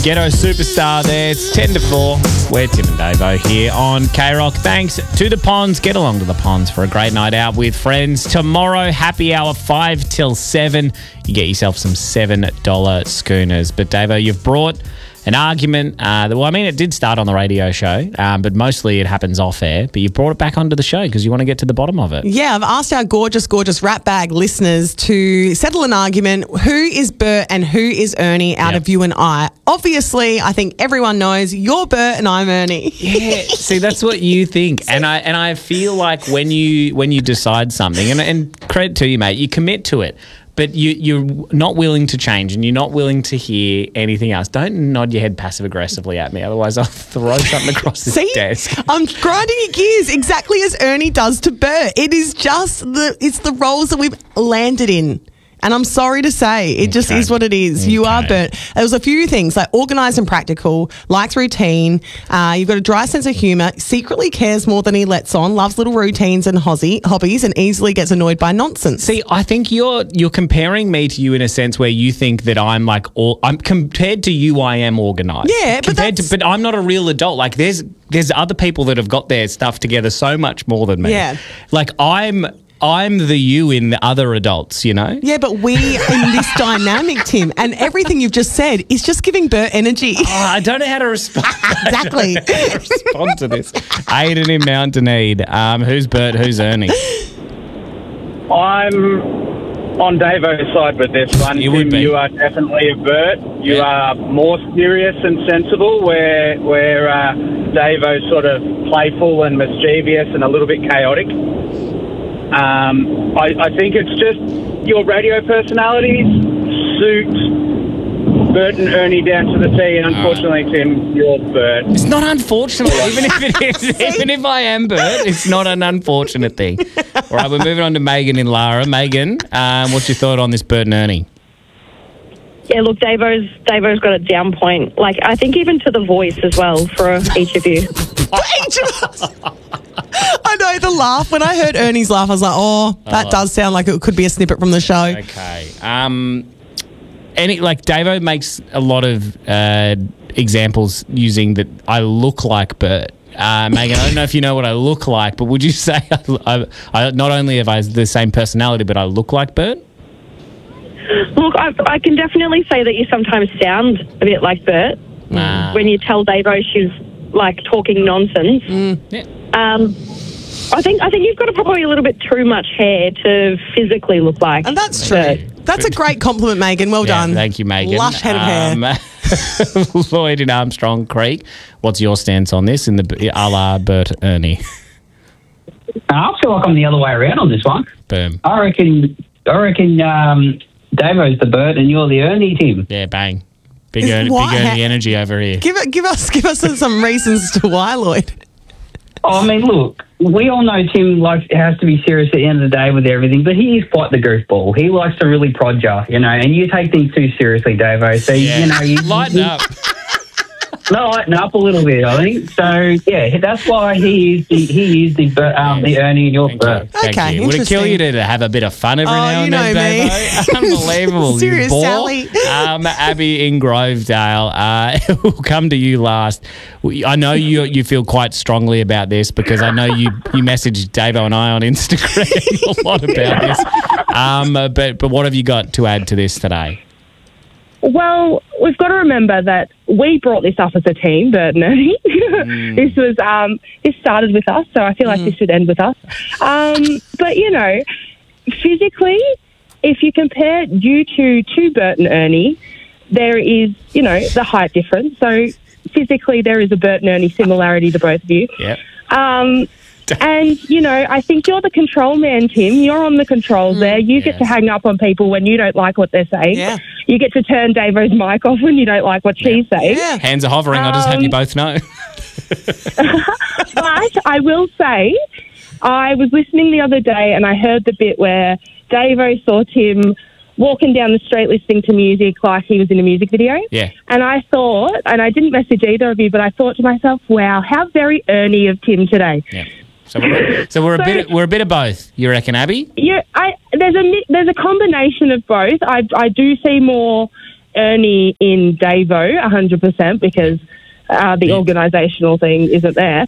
Ghetto Superstar there. It's 10 to 4. We're Tim and Davo here on K-Rock. Thanks to the Ponds. Get along to the Ponds for a great night out with friends. Tomorrow, happy hour 5 till 7. You get yourself some $7 schooners. But Davo, you've brought an argument. It did start on the radio show, but mostly it happens off air. But you brought it back onto the show because you want to get to the bottom of it. Yeah, I've asked our gorgeous rat bag listeners to settle an argument. Who is Bert and who is Ernie out of you and I? Obviously, I think everyone knows you're Bert and I'm Ernie. Yeah, see, that's what you think, and I feel like when you decide something, and credit to you, mate, you commit to it. But you're not willing to change and you're not willing to hear anything else. Don't nod your head passive-aggressively at me. Otherwise, I'll throw something across this desk. I'm grinding your gears exactly as Ernie does to Bert. It is just it's the roles that we've landed in. And I'm sorry to say, it just is what it is. Okay. You are Bert. There was a few things, like organised and practical, likes routine, you've got a dry sense of humour, secretly cares more than he lets on, loves little routines and hobbies, and easily gets annoyed by nonsense. See, I think you're comparing me to you in a sense where you think that I'm compared to you, I am organised. Yeah, but I'm not a real adult. Like there's other people that have got their stuff together so much more than me. Yeah. Like I'm the you in the other adults, you know? Yeah, but we in this dynamic, Tim, and everything you've just said is just giving Bert energy. Oh, I don't know how to respond. Exactly. Respond to this. Aiden in Mountain Eade. Who's Bert? Who's Ernie? I'm on Davo's side with this one. Tim, you are definitely a Bert. You are more serious and sensible, where Davo's sort of playful and mischievous and a little bit chaotic. I think it's just your radio personalities suit Bert and Ernie down to the T, and unfortunately, Tim, you're Bert. It's not unfortunate, even if it is. Even if I am Bert, it's not an unfortunate thing. All right, we're moving on to Megan in Lara. Megan, what's your thought on this Bert and Ernie? Yeah, look, Davo's got it down point. Like, I think even to the voice as well for each of you. For each of us. I know, the laugh. When I heard Ernie's laugh, I was like, that does sound like it could be a snippet from the show. Okay. Davo makes a lot of examples using that I look like Bert. Megan, I don't know if you know what I look like, but would you say I not only have I the same personality, but I look like Bert? Look, I can definitely say that you sometimes sound a bit like Bert when you tell Davo she's like talking nonsense. Yeah. I think you've got probably a little bit too much hair to physically look like. And that's true. That's a great compliment, Megan. Well done. Thank you, Megan. Lush head of hair. Lloyd in Armstrong Creek. What's your stance on this in the a la Bert Ernie? I feel like I'm the other way around on this one. Boom. I reckon. Davo's the Bert and you're the Ernie, Tim. Yeah, bang. Big Ernie energy over here. Give us some reasons to why, Lloyd. Oh, I mean, look, we all know Tim has to be serious at the end of the day with everything, but he is quite the goofball. He likes to really prod you, and you take things too seriously, Davo. So, you lighten up. No, lighten up a little bit, I think. So, yeah, that's why he is the Ernie and your Bert. Okay, would it kill you to have a bit of fun every now and then, Davo? Unbelievable. Serious Sally. Abby in Grovedale, we'll come to you last. I know you feel quite strongly about this because I know you messaged Davo and I on Instagram a lot about this. But what have you got to add to this today? Well, we've got to remember that we brought this up as a team, Bert and Ernie. This started with us, so I feel like this should end with us. But, physically, if you compare you two to Bert and Ernie, there is, the height difference. So physically, there is a Bert and Ernie similarity to both of you. Yep. And, I think you're the control man, Tim. You're on the controls there. You get to hang up on people when you don't like what they're saying. Yeah. You get to turn Davo's mic off when you don't like what she's saying. Yeah. Hands are hovering. I'll just have you both know. But I will say, I was listening the other day and I heard the bit where Davo saw Tim walking down the street listening to music like he was in a music video. Yeah. And I thought, and I didn't message either of you, but I thought to myself, wow, how very Ernie of Tim today. Yeah. So we're a bit of both. You reckon, Abby? Yeah, there's a combination of both. I do see more Ernie in Davo 100% because the organisational thing isn't there.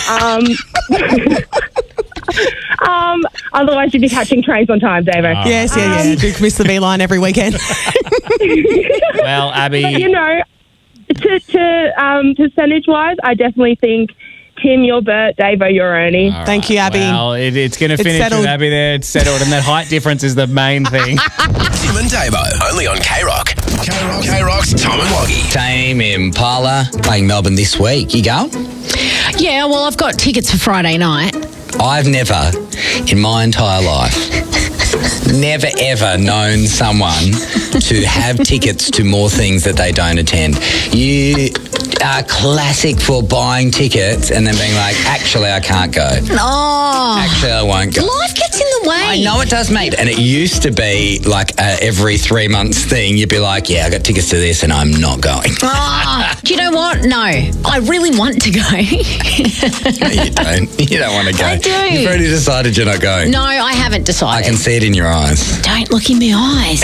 Otherwise, you'd be catching trains on time, Davo. Yes, yeah. Duke missed the V line every weekend. Well, Abby, But, you know, to percentage-wise, I definitely think Tim, you're Bert, Davo, you're Ernie. Thank you, Abby. well, it's going to finish settled. with Abby there. It's settled, and that height difference is the main thing. Tim and Davo, only on K-Rock. K-Rock's Tom and Woggy. Tame Impala playing Melbourne this week. You go? Yeah, well, I've got tickets for Friday night. I've never, in my entire life, never ever known someone to have tickets to more things that they don't attend. You are classic for buying tickets and then being like, actually, I can't go. Oh. Actually, I won't go. Life gets in the way. I know it does, mate. And it used to be like every 3 months thing. You'd be like, yeah, I got tickets to this and I'm not going. Oh, do you know what? No, I really want to go. No, you don't. You don't want to go. I do. You've already decided you're not going. No, I haven't I decided. can see it in your eyes. Don't look in my eyes.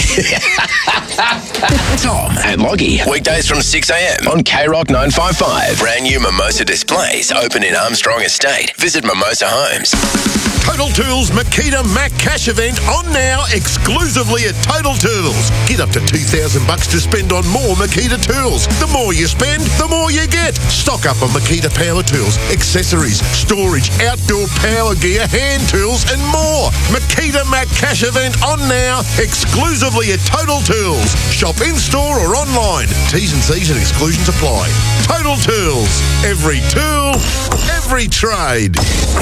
Tom and Woggy. Weekdays from 6 a.m. on K-Rock 955. Brand new Mimosa displays open in Armstrong Estate. Visit Mimosa Homes. Total Tools Makita Mac Cash event on now exclusively at Total Tools. Get up to $2,000 to spend on more Makita tools. The more you spend, the more you get. Stock up on Makita power tools, accessories, storage, outdoor power gear, hand tools and more. Makita Mac Cash event on now exclusively at Total Tools. Shop in-store or online. T's and C's and exclusions apply. Total Tools. Every tool, every trade.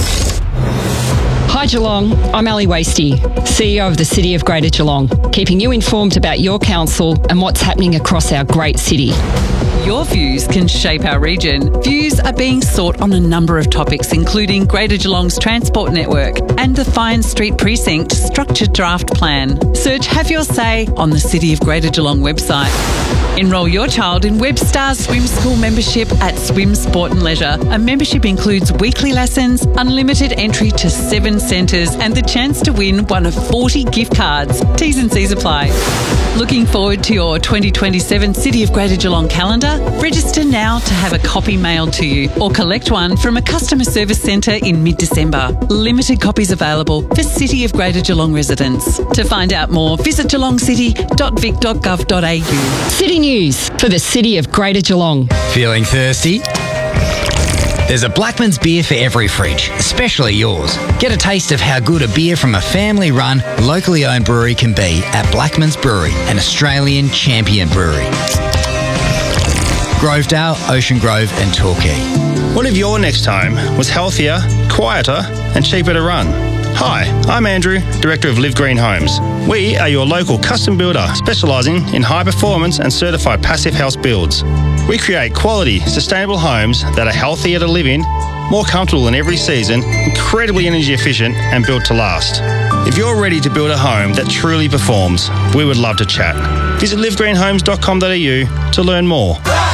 Hi Geelong, I'm Ali Wasty, CEO of the City of Greater Geelong, keeping you informed about your council and what's happening across our great city. Your views can shape our region. Views are being sought on a number of topics, including Greater Geelong's transport network and the Fine Street Precinct Structured Draft Plan. Search Have Your Say on the City of Greater Geelong website. Enrol your child in Webstar Swim School membership at Swim Sport and Leisure. A membership includes weekly lessons, unlimited entry to 7 centres and the chance to win one of 40 gift cards. T's and C's apply. Looking forward to your 2027 City of Greater Geelong calendar? Register now to have a copy mailed to you or collect one from a customer service centre in mid-December. Limited copies available for City of Greater Geelong residents. To find out more, visit geelongcity.vic.gov.au. City News for the City of Greater Geelong. Feeling thirsty? There's a Blackman's beer for every fridge, especially yours. Get a taste of how good a beer from a family-run, locally owned brewery can be at Blackman's Brewery, an Australian champion brewery. Grovedale, Ocean Grove and Torquay. What if your next home was healthier, quieter and cheaper to run? Hi, I'm Andrew, Director of Live Green Homes. We are your local custom builder specialising in high performance and certified passive house builds. We create quality, sustainable homes that are healthier to live in, more comfortable in every season, incredibly energy efficient and built to last. If you're ready to build a home that truly performs, we would love to chat. Visit livegreenhomes.com.au to learn more.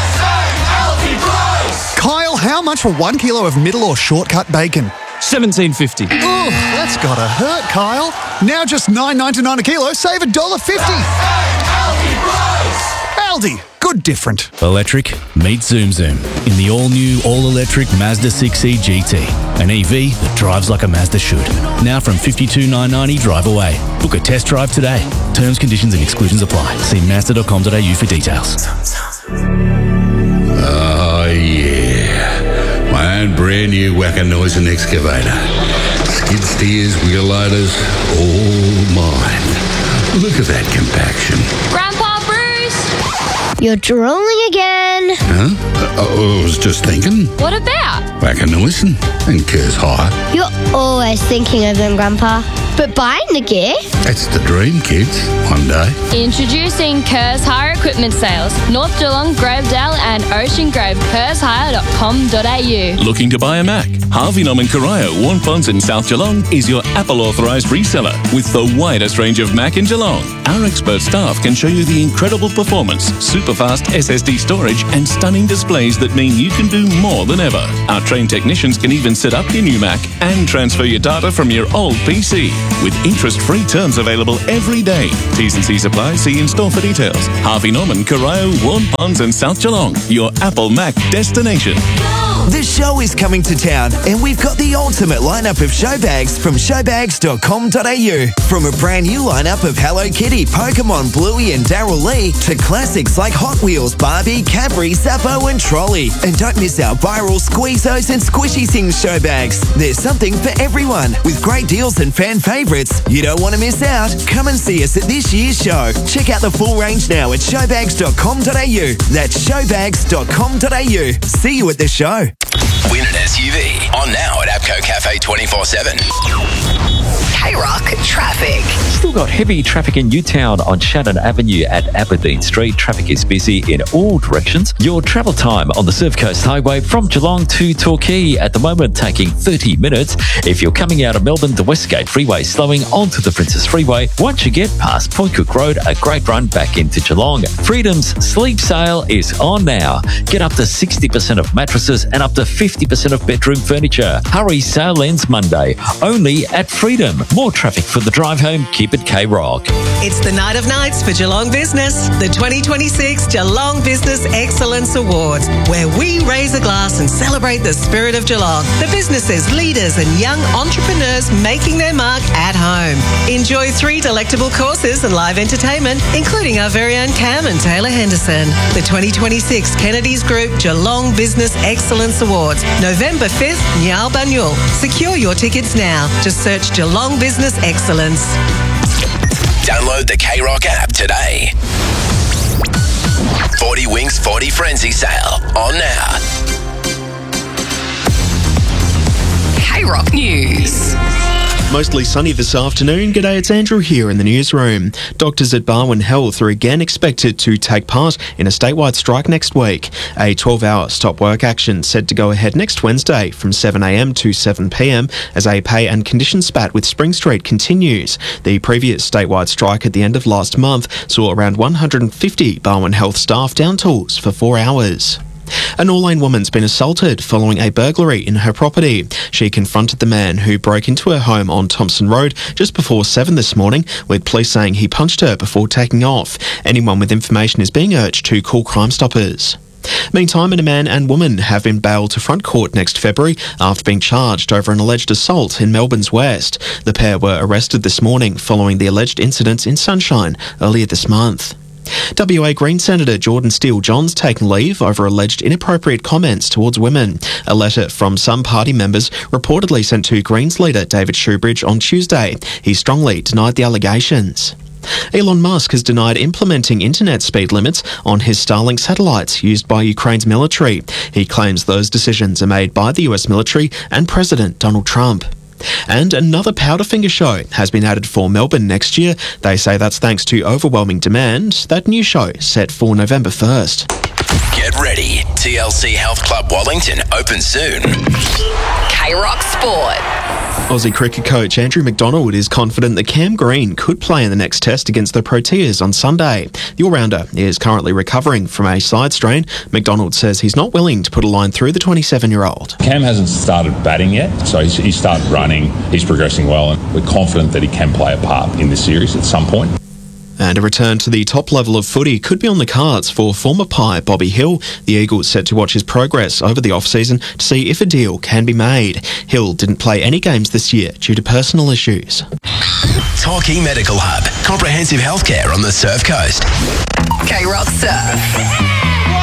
Kyle, how much for 1 kilo of middle or shortcut bacon? $17.50. Oh, that's gotta hurt, Kyle. Now just $9.99 a kilo, save $1.50. Aldi, good different. Electric, meet Zoom Zoom in the all-new, all-electric Mazda 6e GT. An EV that drives like a Mazda should. Now from $52,990 drive away. Book a test drive today. Terms, conditions and exclusions apply. See Mazda.com.au for details. Oh, yeah. My own brand new Wackanoisin excavator. Skid steers, wheel loaders, all mine. Look at that compaction. Grandpa Bruce! You're drooling again. Huh? I was just thinking. What about? Wackanoisin and Kerrs Hire. You're always thinking of them, Grandpa. But buying the gear? That's the dream, kids. One day. Introducing Kerrs Hire Equipment Sales. North Geelong, Grovedale and Ocean Grove. KerrsHire.com.au. Looking to buy a Mac? Harvey Norman Corio, Warnponds in South Geelong is your Apple authorised reseller with the widest range of Mac in Geelong. Our expert staff can show you the incredible performance, super super-fast SSD storage, and stunning displays that mean you can do more than ever. Our trained technicians can even set up your new Mac and transfer your data from your old PC, with interest-free terms available every day. T's and C's apply. See in-store for details. Harvey Norman, Corio, Warren Ponds and South Geelong, your Apple Mac destination. The show is coming to town, and we've got the ultimate lineup of show bags from showbags.com.au. From a brand new lineup of Hello Kitty, Pokemon, Bluey and Daryl Lee, to classics like Hot Wheels, Barbie, Cadbury, Zappo and Trolley. And don't miss our viral Squeezos and Squishy Things show bags. There's something for everyone, with great deals and fan favourites. You don't want to miss out. Come and see us at this year's show. Check out the full range now at showbags.com.au. That's showbags.com.au. See you at the show. Win an SUV. On now at APCO Cafe 24/7. K-Rock traffic. Still got heavy traffic in Newtown on Shannon Avenue at Aberdeen Street. Traffic is busy in all directions. Your travel time on the Surf Coast Highway from Geelong to Torquay at the moment taking 30 minutes. If you're coming out of Melbourne, the Westgate Freeway slowing onto the Princess Freeway. Once you get past Point Cook Road, a great run back into Geelong. Freedom's sleep sale is on now. Get up to 60% of mattresses and up to 50% of bedroom furniture. Hurry, sale ends Monday. Only at Freedom. More traffic for the drive home. Keep it K-Rock. It's the night of nights for Geelong Business, the 2026 Geelong Business Excellence Awards, where we raise a glass and celebrate the spirit of Geelong, the businesses, leaders and young entrepreneurs making their mark at home. Enjoy 3 delectable courses and live entertainment, including our very own Cam and Taylor Henderson. The 2026 Kennedy's Group Geelong Business Excellence Awards, November 5th, Nyal Banyul. Secure your tickets now. Just search Geelong Business Excellence. Download the K-Rock app today. 40 Winks 40 Frenzy sale on now. K-Rock News. Mostly sunny this afternoon. G'day, it's Andrew here in the newsroom. Doctors at Barwon Health are again expected to take part in a statewide strike next week. A 12-hour stop work action set to go ahead next Wednesday from 7am to 7pm as a pay and condition spat with Spring Street continues. The previous statewide strike at the end of last month saw around 150 Barwon Health staff down tools for 4 hours. A Norlane woman's been assaulted following a burglary in her property. She confronted the man who broke into her home on Thompson Road just before 7 this morning, with police saying he punched her before taking off. Anyone with information is being urged to call Crime Stoppers. Meantime, a man and woman have been bailed to front court next February after being charged over an alleged assault in Melbourne's West. The pair were arrested this morning following the alleged incident in Sunshine earlier this month. WA Green Senator Jordan Steele-John's taken leave over alleged inappropriate comments towards women. A letter from some party members reportedly sent to Greens leader David Shoebridge on Tuesday. He strongly denied the allegations. Elon Musk has denied implementing internet speed limits on his Starlink satellites used by Ukraine's military. He claims those decisions are made by the US military and President Donald Trump. And another Powderfinger show has been added for Melbourne next year. They say that's thanks to overwhelming demand. That new show set for November 1st. Get ready. TLC Health Club Wellington opens soon. K-Rock Sport. Aussie cricket coach Andrew McDonald is confident that Cam Green could play in the next test against the Proteas on Sunday. The all-rounder is currently recovering from a side strain. McDonald says he's not willing to put a line through the 27-year-old. Cam hasn't started batting yet, so he's started running. He's progressing well, and we're confident that he can play a part in this series at some point. And a return to the top level of footy could be on the cards for former Pie Bobby Hill. The Eagles set to watch his progress over the off-season to see if a deal can be made. Hill didn't play any games this year due to personal issues. Torquay Medical Hub. Comprehensive healthcare on the Surf Coast. K-Rock Surf.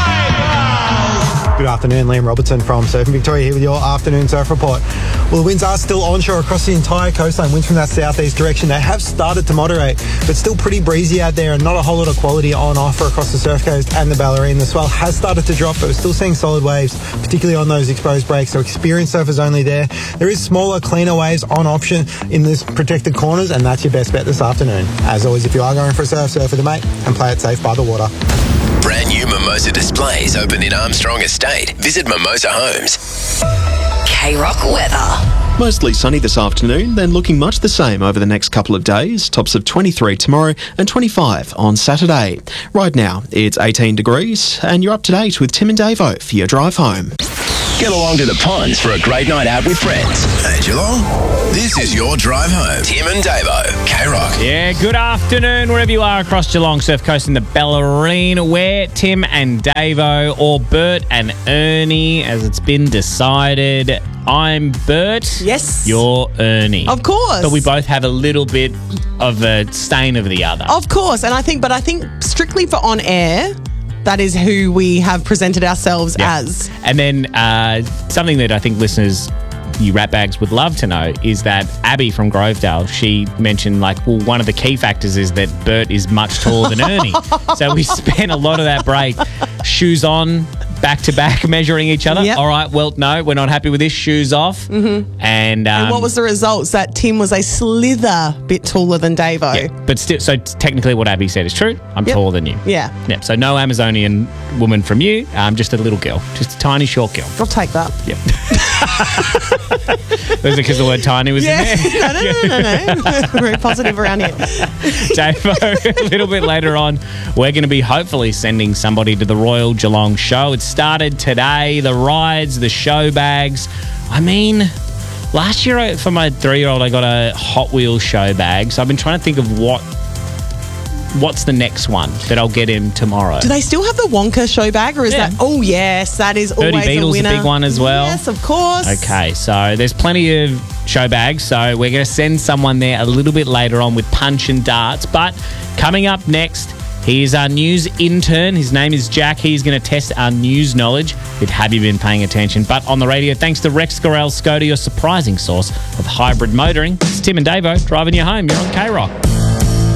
Good afternoon, Liam Robertson from Surfing Victoria here with your afternoon surf report. Well, the winds are still onshore across the entire coastline. Winds from that southeast direction. They have started to moderate, but still pretty breezy out there and not a whole lot of quality on offer across the surf coast and the Bellarine. The swell has started to drop, but we're still seeing solid waves, particularly on those exposed breaks. So experienced surfers only there. There is smaller, cleaner waves on option in this protected corners, and that's your best bet this afternoon. As always, if you are going for a surf with a mate, and play it safe by the water. Brand new Mimosa displays open in Armstrong Estate. Visit Mimosa Homes. K-Rock weather. Mostly sunny this afternoon, then looking much the same over the next couple of days. Tops of 23 tomorrow and 25 on Saturday. Right now, it's 18 degrees, and you're up to date with Tim and Davo for your drive home. Get along to the ponds for a great night out with friends. Hey, Geelong, this is your drive home. Tim and Davo, K-Rock. Yeah, good afternoon wherever you are across Geelong, Surf Coast and the Bellarine. We're Tim and Davo, or Bert and Ernie, as it's been decided. I'm Bert. Yes. You're Ernie. Of course. But we both have a little bit of a stain of the other. Of course. And I think strictly for on air, that is who we have presented ourselves as. And then something that I think listeners, you ratbags, would love to know is that Abby from Grovedale, she mentioned one of the key factors is that Bert is much taller than Ernie. So we spent a lot of that break shoes on, back to back, measuring each other. Yep. All right, well, no, we're not happy with this. Shoes off. Mm-hmm. And what was the results? That Tim was a slither bit taller than Davo. Yeah, but still, so technically what Abby said is true. I'm taller than you. Yeah. Yep. So no Amazonian woman from you. Just a little girl. Just a tiny, short girl. I'll take that. Yep. Was it because the word tiny was in there? No. Very positive around here. Davo, a little bit later on, we're going to be hopefully sending somebody to the Royal Geelong show. It started today. The rides, the show bags. I mean, last year for my 3-year-old, I got a Hot Wheels show bag. So I've been trying to think of what's the next one that I'll get him tomorrow. Do they still have the Wonka show bag, or is that? Oh yes, that is always Birdie Beetle's a winner. a big one as well. Yes, of course. Okay, so there's plenty of show bags. So we're going to send someone there a little bit later on with punch and darts. But coming up next, he is our news intern. His name is Jack. He's going to test our news knowledge. Have you been paying attention? But on the radio, thanks to Rex Gorell Skoda, your surprising source of hybrid motoring. It's Tim and Davo driving you home. You're on K-Rock.